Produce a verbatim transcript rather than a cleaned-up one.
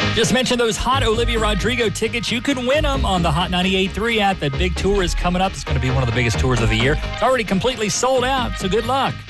Just mentioned those hot Olivia Rodrigo tickets. You can win them on the Hot ninety-eight point three app. That big tour is coming up. It's going to be one of the biggest tours of the year. It's already completely sold out, so good luck.